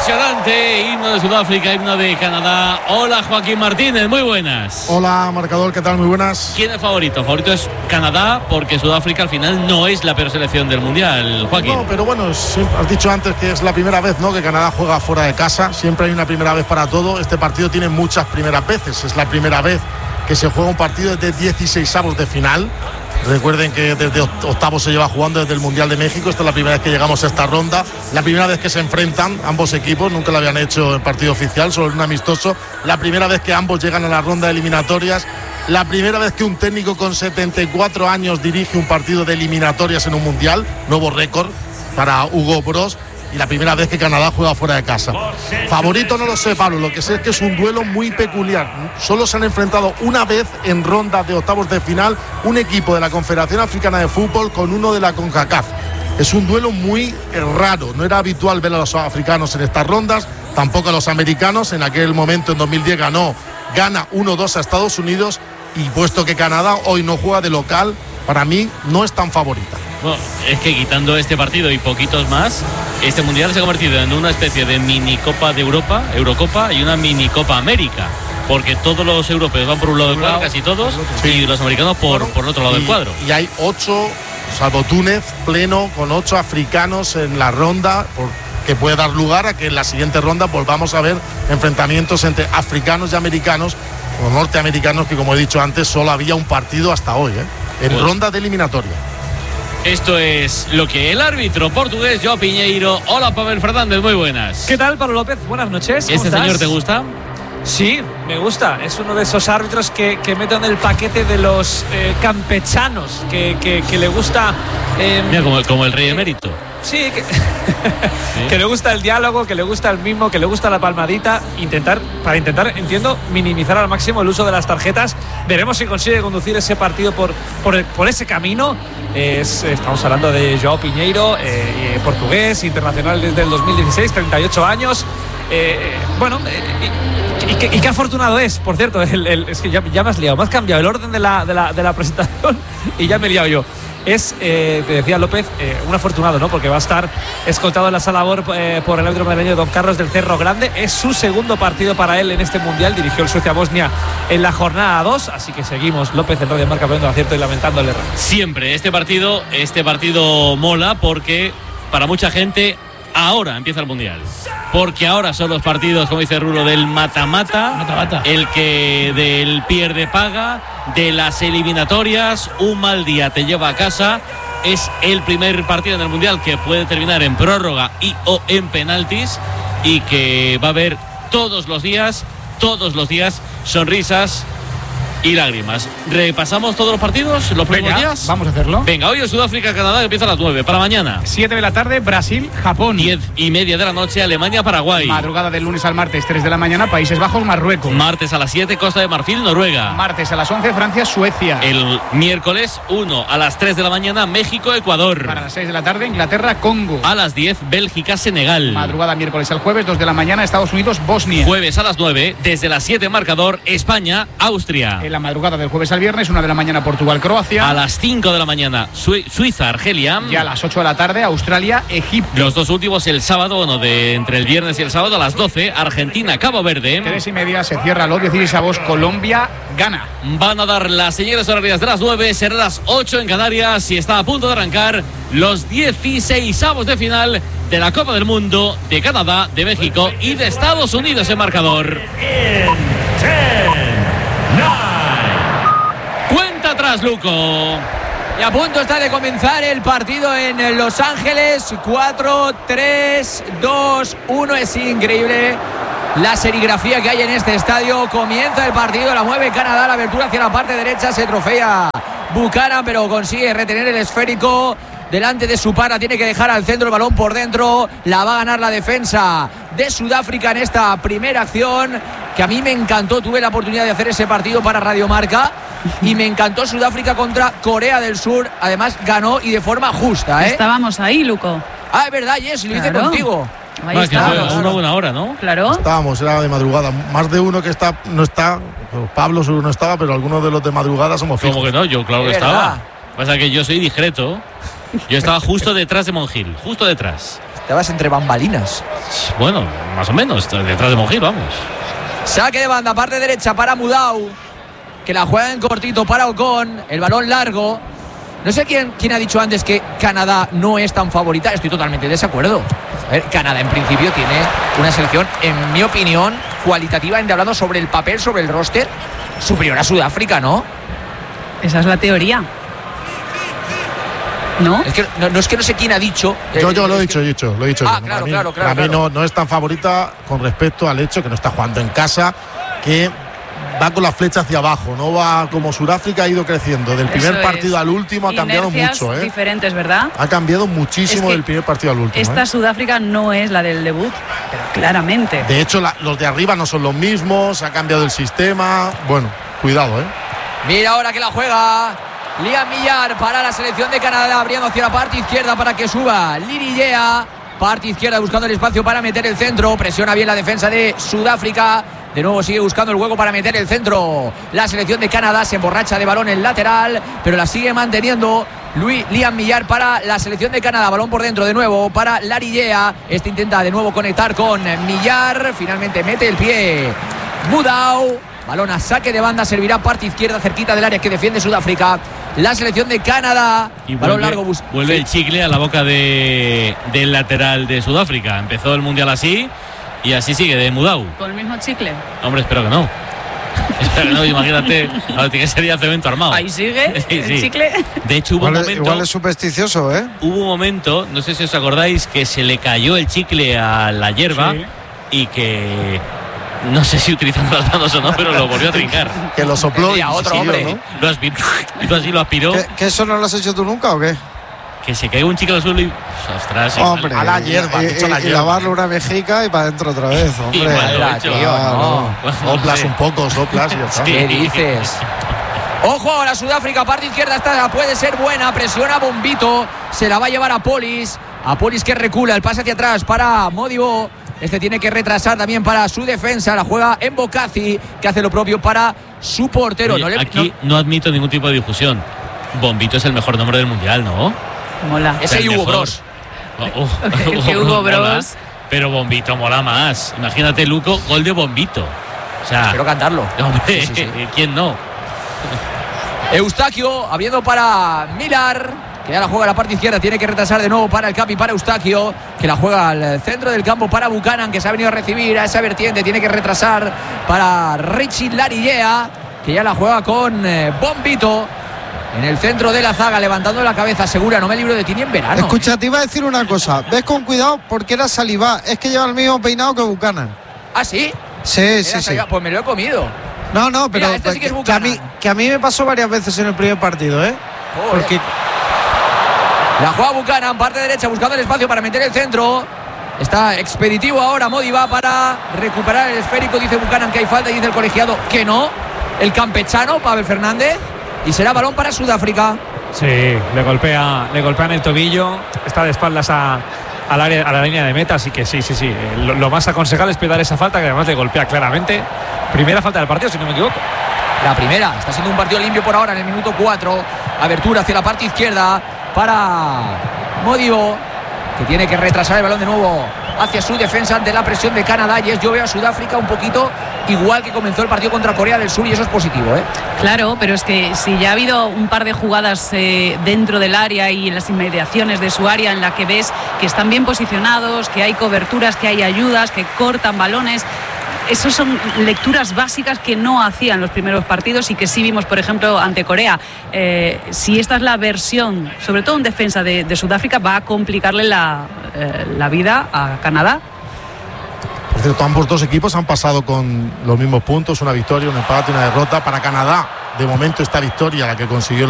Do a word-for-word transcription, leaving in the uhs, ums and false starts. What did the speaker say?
Impresionante, himno de Sudáfrica, himno de Canadá. Hola Joaquín Martínez, muy buenas. Hola marcador, ¿qué tal? Muy buenas. ¿Quién es favorito? Favorito es Canadá, porque Sudáfrica al final no es la peor selección del mundial, Joaquín. No, pero bueno, has dicho antes que es la primera vez, ¿no?, que Canadá juega fuera de casa. Siempre hay una primera vez para todo. Este partido tiene muchas primeras veces. Es la primera vez que se juega un partido de dieciseisavos de final. Recuerden que desde octavos se lleva jugando desde el Mundial de México. Esta es la primera vez que llegamos a esta ronda. La primera vez que se enfrentan ambos equipos. Nunca lo habían hecho en partido oficial, solo en un amistoso. La primera vez que ambos llegan a la ronda de eliminatorias. La primera vez que un técnico con setenta y cuatro años dirige un partido de eliminatorias en un Mundial. Nuevo récord para Hugo Broos. Y la primera vez que Canadá juega fuera de casa. Favorito no lo sé, Pablo. Lo que sé es que es un duelo muy peculiar. Solo se han enfrentado una vez en rondas de octavos de final un equipo de la Confederación Africana de Fútbol con uno de la CONCACAF. Es un duelo muy raro. No era habitual ver a los africanos en estas rondas, tampoco a los americanos. En aquel momento, en dos mil diez, ganó, gana uno dos a Estados Unidos. Y puesto que Canadá hoy no juega de local, para mí no es tan favorita. Bueno, es que quitando este partido y poquitos más, este mundial se ha convertido en una especie de mini Copa de Europa, Eurocopa, y una mini Copa América, porque todos los europeos van por un lado del cuadro, casi todos, sí, y los americanos por, bueno, por el otro lado y, del cuadro. Y hay ocho, salvo Túnez, pleno, con ocho africanos en la ronda, por, que puede dar lugar a que en la siguiente ronda volvamos a ver enfrentamientos entre africanos y americanos, o norteamericanos, que como he dicho antes, solo había un partido hasta hoy, ¿eh? en pues, ronda de eliminatoria. Esto es lo que el árbitro portugués, João Piñeiro. Hola, Pavel Fernández, muy buenas. ¿Qué tal, Pablo López? Buenas noches. ¿Este estás? señor te gusta? Sí, me gusta. Es uno de esos árbitros que, que meten el paquete de los eh, campechanos, que, que, que le gusta... Eh, Mira, como, como el rey emérito. Sí, que, ¿Sí? que le gusta el diálogo, que le gusta el mismo, que le gusta la palmadita, intentar, para intentar, entiendo, minimizar al máximo el uso de las tarjetas. Veremos si consigue conducir ese partido por, por, el, por ese camino. Es, estamos hablando de João Piñeiro, eh, portugués, internacional desde el dos mil dieciséis, treinta y ocho años. Eh, bueno, eh, y, y, qué, y qué afortunado es, por cierto. El, el, es que ya, ya me has liado, me has cambiado el orden de la, de la, de la presentación y ya me he liado yo. Es, eh, te decía López, eh, un afortunado, ¿no? Porque va a estar escoltado en la sala labor eh, por el árbitro madrileño Don Carlos del Cerro Grande. Es su segundo partido para él en este mundial. Dirigió el Suecia-Bosnia en la jornada dos. Así que seguimos, López en Radio Marca, poniendo acierto y lamentando el error. Siempre este partido, este partido mola porque para mucha gente ahora empieza el mundial. Porque ahora son los partidos, como dice Rulo, del mata-mata, mata-mata. El que del pierde paga, de las eliminatorias, un mal día te lleva a casa. Es el primer partido en el mundial que puede terminar en prórroga y o en penaltis, y que va a haber todos los días, todos los días sonrisas y lágrimas. ¿Repasamos todos los partidos los próximos Venga, días? Vamos a hacerlo. Venga, hoy es Sudáfrica-Canadá, empieza a las nueve. Para mañana, siete de la tarde, Brasil-Japón. diez y media de la noche, Alemania-Paraguay. Madrugada del lunes al martes, tres de la mañana, Países Bajos-Marruecos. Martes a las siete, Costa de Marfil-Noruega. Martes a las once, Francia-Suecia. El miércoles uno a las tres de la mañana, México-Ecuador. Para las seis de la tarde, Inglaterra-Congo. A las diez, Bélgica-Senegal. Madrugada miércoles al jueves, dos de la mañana, Estados Unidos-Bosnia. Jueves a las nueve, desde las siete, marcador España-Austria. En la madrugada del jueves al viernes, una de la mañana, Portugal-Croacia. A las cinco de la mañana, Su- Suiza-Argelia. Y a las ocho de la tarde, Australia-Egipto. Los dos últimos el sábado, bueno, de entre el viernes y el sábado a las doce, Argentina-Cabo Verde. Tres y media se cierra los dieciséisavos, Colombia-Ghana. Van a dar las señales horarias de las nueve, serán las ocho en Canarias y está a punto de arrancar los dieciseisavos de final de la Copa del Mundo de Canadá, de México y de Estados Unidos en marcador. Cuenta atrás, Luco. Y a punto está de comenzar el partido en Los Ángeles. Cuatro, tres, dos, uno. Es increíble la serigrafía que hay en este estadio. Comienza el partido, la mueve Canadá, la abertura hacia la parte derecha, se trofea Buchanan, pero consigue retener el esférico delante de su para. Tiene que dejar al centro el balón por dentro. La va a ganar la defensa de Sudáfrica en esta primera acción, que a mí me encantó. Tuve la oportunidad de hacer ese partido para Radio Marca y me encantó Sudáfrica contra Corea del Sur. Además ganó y de forma justa, ¿eh? Estábamos ahí, Luco. Ah, es verdad, Jess, lo hice Claro. contigo. Ahí Bueno, que estábamos. fue una buena hora, ¿no? Claro. Estábamos, era de madrugada. Más de uno que está no está. Pablo seguro no estaba, pero algunos de los de madrugada somos fijos. ¿Cómo que no? Yo claro que Es estaba. verdad. Pasa que yo soy discreto. Yo estaba justo detrás de Monjil, justo detrás. te vas entre bambalinas. Bueno, más o menos, detrás de Monjil, vamos. Saque de banda, parte derecha para Mudau, que la juega en cortito para Ocon. El balón largo. No sé quién, quién ha dicho antes que Canadá no es tan favorita. Estoy totalmente de desacuerdo. A ver, Canadá en principio tiene una selección, en mi opinión, cualitativamente hablando, sobre el papel, sobre el roster, superior a Sudáfrica, ¿no? Esa es la teoría. ¿No? Es que no, no es que no sé quién ha dicho. Yo, yo eh, lo he es dicho, que... he dicho, lo he dicho. Ah, yo, claro, para mí, claro, claro. Para mí claro. no, no es tan favorita con respecto al hecho que no está jugando en casa, que va con la flecha hacia abajo, no va como Sudáfrica, ha ido creciendo. Del primer Eso partido es. al último ha cambiado Inercias mucho, ¿eh? diferentes, ¿verdad? Ha cambiado muchísimo Es que del primer partido al último. Esta ¿eh? Sudáfrica no es la del debut, pero claramente. De hecho, la, los de arriba no son los mismos, ha cambiado el sistema. Bueno, cuidado, ¿eh? Mira ahora que la juega Liam Millar para la selección de Canadá, abriendo hacia la parte izquierda para que suba Lirillea. Parte izquierda buscando el espacio para meter el centro. Presiona bien la defensa de Sudáfrica. De nuevo sigue buscando el hueco para meter el centro. La selección de Canadá se emborracha de balón en lateral, pero la sigue manteniendo Luis, Liam Millar para la selección de Canadá. Balón por dentro de nuevo para Larillea. Este intenta de nuevo conectar con Millar. Finalmente mete el pie Mudau. Balón a saque de banda, servirá parte izquierda cerquita del área que defiende Sudáfrica. La selección de Canadá. Y balón vuelve, largo. Bus- vuelve sí. el chicle a la boca de, del lateral de Sudáfrica. Empezó el mundial así y así sigue, de Mudau. ¿Con el mismo chicle? Hombre, espero que no. Espero que no, imagínate. Ahora tiene que ser cemento armado. Ahí sigue Sí, el sí. chicle. De hecho, hubo Igual, un es, momento. igual es supersticioso, ¿eh? Hubo un momento, no sé si os acordáis, que se le cayó el chicle a la hierba Sí. y que. No sé si utilizando las manos o no, pero lo volvió a trincar. Que lo sopló y Tendría otro siguió, hombre. ¿no? Lo aspiró, hizo así, lo aspiró. ¿Que, que eso no lo has hecho tú nunca o qué? Que se caiga un chicle al suelo y. Ostras, sí, Hombre, a la hierba, y, he dicho a la y- y hierba. lavarle una mejica y para adentro otra vez, hombre. Igual lo he Mira, hecho. tío, no. Pues no Soplas sé. un poco, soplas y ya está. Sí. ¿Qué dices? Ojo ahora Sudáfrica, parte izquierda, esta puede ser buena, presiona Bombito, se la va a llevar a Polis, a Polis que recula, el pase hacia atrás para Modibo, este tiene que retrasar también para su defensa, la juega en Bocazzi, que hace lo propio para su portero. Oye, No le- aquí no- no admito ningún tipo de discusión. Bombito es el mejor nombre del mundial, ¿no? Mola. ese el y Hugo mejor. Bros. Oh, oh, El que Hugo mola, Bros. Pero Bombito mola más. Imagínate, Luco, gol de Bombito. O sea, Quiero cantarlo. hombre, Sí, sí, sí. ¿quién no? Eustaquio abriendo para Millar, que ya la juega a la parte izquierda, tiene que retrasar de nuevo para el Capi, para Eustaquio, que la juega al centro del campo para Buchanan, que se ha venido a recibir a esa vertiente, tiene que retrasar para Richie Larillea, que ya la juega con eh, Bombito en el centro de la zaga, levantando la cabeza, segura, no me libro de ti ni en verano. Escucha, te iba a decir una cosa. Ves con cuidado porque era Saliba. Es que lleva el mismo peinado que Buchanan. ¿Ah, sí? Sí, Era sí, sí. Saliba. Pues me lo he comido. No, no, pero Mira, este sí que es que, que a mí, Buchanan. que a mí me pasó varias veces en el primer partido, ¿eh? Joder. Porque La juega Buchanan, parte derecha, buscando el espacio para meter el centro. Está expeditivo ahora Modiba para recuperar el esférico. Dice Buchanan que hay falta y dice el colegiado que no. El campechano, Pavel Fernández. Y será balón para Sudáfrica. Sí, le golpea, le golpean el tobillo, está de espaldas a, al área, a la línea de meta, así que sí, sí, sí. Lo, lo más aconsejable es pedir esa falta, que además le golpea claramente. Primera falta del partido, si no me equivoco. La primera, está siendo un partido limpio por ahora en el minuto cuatro. Abertura hacia la parte izquierda para Modibo, que tiene que retrasar el balón de nuevo hacia su defensa ante la presión de Canadá. Y es, yo veo a Sudáfrica un poquito igual que comenzó el partido contra Corea del Sur, y eso es positivo, ¿eh? Claro, pero es que si ya ha habido un par de jugadas eh, dentro del área y en las inmediaciones de su área en la que ves que están bien posicionados, que hay coberturas, que hay ayudas, que cortan balones. Esas son lecturas básicas que no hacían los primeros partidos y que sí vimos, por ejemplo, ante Corea. Eh, si esta es la versión, sobre todo en defensa de, de Sudáfrica, va a complicarle la, eh, la vida a Canadá. Por cierto, ambos dos equipos han pasado con los mismos puntos, una victoria, un empate, una derrota. Para Canadá, de momento, esta victoria, la que consiguió